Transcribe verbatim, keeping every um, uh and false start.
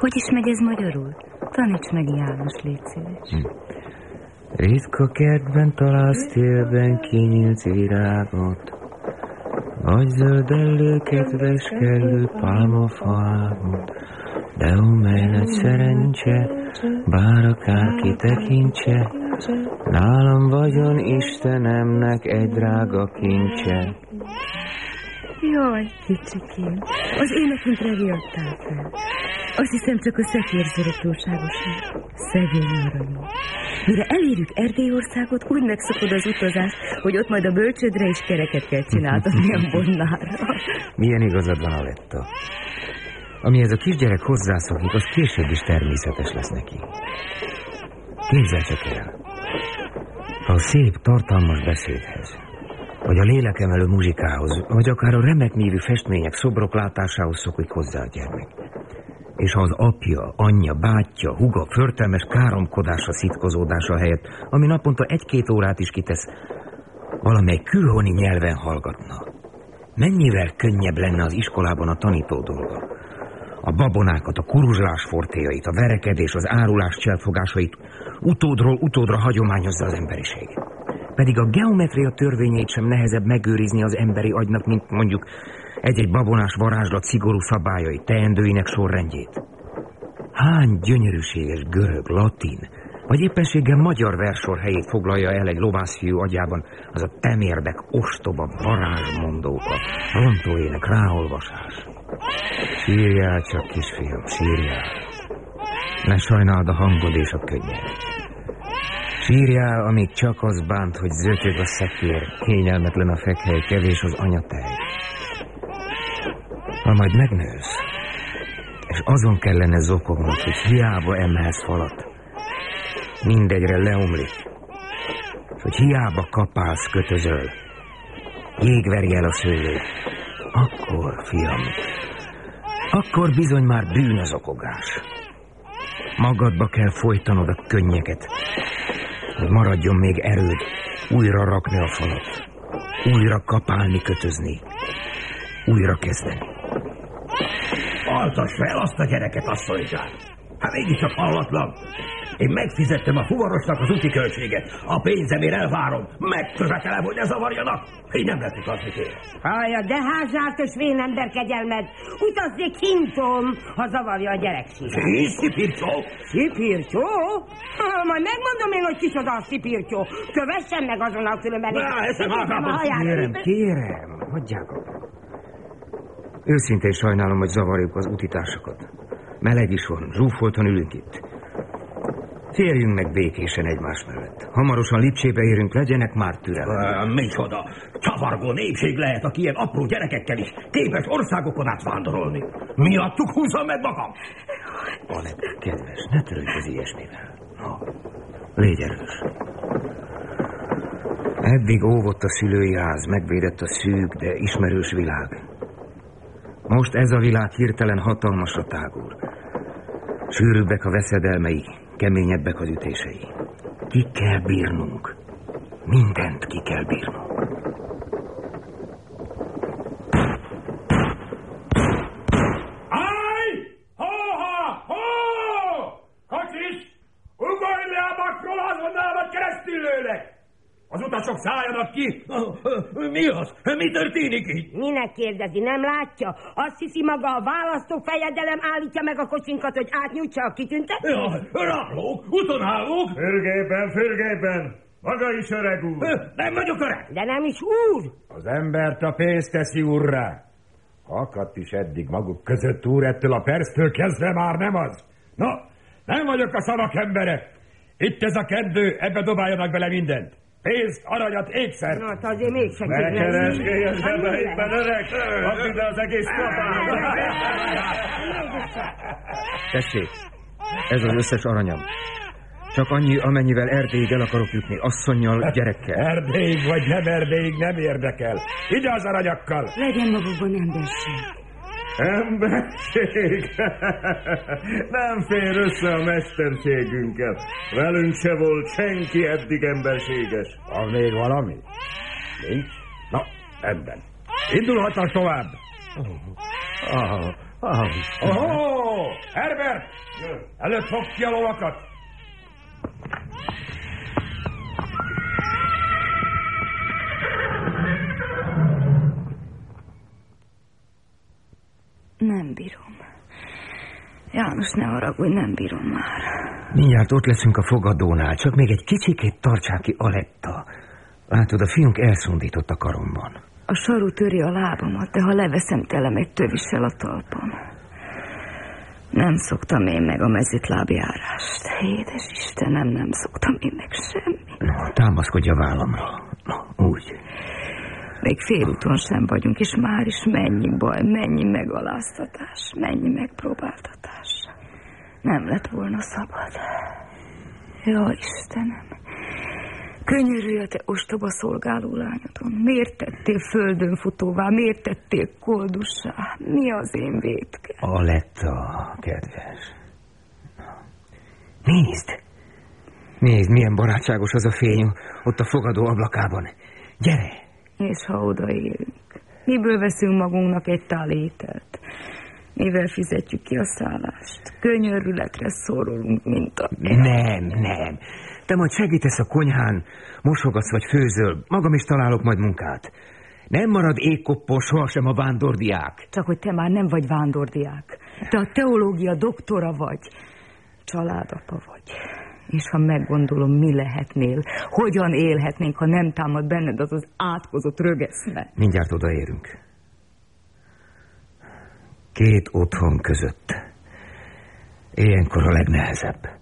Hogy is megy ez magyarul? Taníts meg, János, légy szíves. Hm. Ritka kertben találsz télben kinyílt virágot, vagy zöldellő kedves kellő pálmafaágot, de amely nagy szerencse, bár akárki tekintse, nálam vagyon Istenemnek egy drága kincse. Jaj, kicsikém, az énekünkre riadtál fel. Azt hiszem, csak a szekérszörök túlságosan. Szegény aranyom. Mire elérjük Erdélyországot, úgy megszokod az utazást, hogy ott majd a bölcsődre is kereket kell csináltatni a Bodnárra. Milyen igazad van, Aletta. Ami ez a kisgyerek hozzászokik, az később is természetes lesz neki. Képzelj csak el, ha a szép, tartalmas beszédhez, vagy a lélekemelő muzsikához, vagy akár a remek mívű festmények, szobrok látásához szokik hozzá a gyermek. És ha az apja, anyja, bátyja, húga förtelmes káromkodása, szitkozódása helyett, ami naponta egy-két órát is kitesz, valamely külhoni nyelven hallgatna, mennyivel könnyebb lenne az iskolában a tanító dolga. A babonákat, a kuruzslás fortéjait, a verekedés, az árulás cselfogásait utódról utódra hagyományozza az emberiség. Pedig a geometria törvényeit sem nehezebb megőrizni az emberi agynak, mint mondjuk egy-egy babonás varázslat szigorú szabályait, teendőinek sorrendjét. Hány gyönyörűséges görög, latin, vagy éppenséggel magyar versor helyét foglalja el egy lovászfiú agyában az a temérdek, ostoba varázsmondóka, rontóének ráolvasás. Sírjál csak, kisfiam, sírjál. Ne sajnáld a hangod és a könnyed. Sírjál, amíg csak az bánt, hogy zötyög a szekér, kényelmetlen a fekhely, kevés az anyatej. Ha majd megnősz, és azon kellene zokognod, hogy hiába emelsz falat, mindegyre leomlik, és hogy hiába kapálsz, kötözöl, jég veri el a szőlőt, akkor, fiam, akkor bizony már bűn az okogás. Magadba kell folytanod a könnyeket, hogy maradjon még erőd újra rakni a falat, újra kapálni, kötözni, újra kezdeni. Altass fel azt a gyereket, asszonykám! Hát mégiscsak hallatlan! Én megfizettem a fuvarosnak az úti költséget. A pénzemért elvárom. Megkövetelem, hogy ne zavarjanak. Én nem lettek az, mit ér. Hallja, de házsártos vénember kegyelmed. Utazni kintom, ha zavarja a gyerek szívét. Sí, szipircsó? Szipircsó? Ha, majd megmondom én, hogy kicsoda a szipircsó. Kövessen meg azonnal, különben. Na, eszem ágában. Kérem, kérem, hagyják abba. Őszintén sajnálom, hogy zavarjuk az utitársakat. Meleg is van, zsúfoltan ülünk itt. Férjünk meg békésen egymás mellett. Hamarosan Lipcsébe érünk, legyenek már türelem. Uh, micsoda? Csavargó népség lehet, aki ilyen apró gyerekekkel is képes országokon át vándorolni. Miattuk húzzam meg magam. Anett, kedves, ne törődj az ilyesmivel. No, légy erős. Eddig óvott a szülői ház, megvédett a szűk, de ismerős világ. Most ez a világ hirtelen hatalmasra tágul. Sűrűbbek a veszedelmei, keményebbek az ütései. Ki kell bírnunk. Mindent ki kell bírnunk. Állj! Ho-ha! Ho! Kocsis! Ugorj le a bakról, azonnal vagy keresztül lőlek! Az utasok szálljanak ki! Mi az? Mi történik itt? Minek kérdezi, nem látja? Azt hiszi maga a választó fejedelem állítja meg a kocsinkat, hogy átnyújtsa a kitüntetést? Jaj, rablók, utonállók! Fürgében, fürgében! Maga is öreg úr! Nem vagyok öreg! De nem is úr! Az embert a pénz teszi úrrá. Ha akadt is eddig maguk között úr, ettől a perctől kezdve már nem az. Na, nem vagyok a szavak embere. Itt ez a kendő, ebbe dobáljanak bele mindent. Pénzt, aranyat, ékszert. Na, hát azért még se ne keresgélj az emberében, öreg! Add ide az egész kapát! Tessék, ez az összes aranyam. Csak annyi, amennyivel Erdélyig el akarok jutni, asszonnyal, gyerekkel. Erdélyig vagy nem Erdélyig nem érdekel. Ide az aranyakkal! Legyen magukban emberség. Emberség? Nem fér össze a mesterségünkkel. Velünk se volt senki eddig emberséges. Van még valami? Nincs? Na, ebben. Indulhatnak tovább. Ah, Ohó! Herbert! Előtt fogd ki a lovakat! Nem bírom. János, ne haragudj, nem bírom már. Mindjárt ott leszünk a fogadónál, csak még egy kicsikét tartsák ki Aletta. Látod, a fiunk elszundított a karomban. A saru töri a lábamat, de ha leveszem, telem egy tövissel a talpam. Nem szoktam én meg a mezitlábjárást. Édes Istenem, nem szoktam én meg semmi. No, támaszkodj a vállamra. No, úgy. Még félúton sem vagyunk, és már is mennyi baj, mennyi megaláztatás, mennyi megpróbáltatás. Nem lett volna szabad. Ja, Istenem! Könyörülj a te ostoba szolgáló lányodon. Miért tettél földön futóvá, miért tettél koldussá? Mi az én vétke? Aletta, kedves. Nézd! Nézd, milyen barátságos az a fény ott a fogadó ablakában. Gyere! És ha odaérünk, miből veszünk magunknak egy tál ételt? Mivel fizetjük ki a szállást? Könyörületre szorulunk, mint a... Nem, nem. Te majd segítesz a konyhán, mosogatsz vagy főzöl, magam is találok majd munkát. Nem marad égkoppos sohasem a vándordiák. Csak hogy te már nem vagy vándordiák. Te a teológia doktora vagy. Családapa vagy. És ha meggondolom, mi lehetnél, hogyan élhetnénk, ha nem támad benned az az átkozott rögeszme. Mindjárt odaérünk. Két otthon között. Ilyenkor a legnehezebb.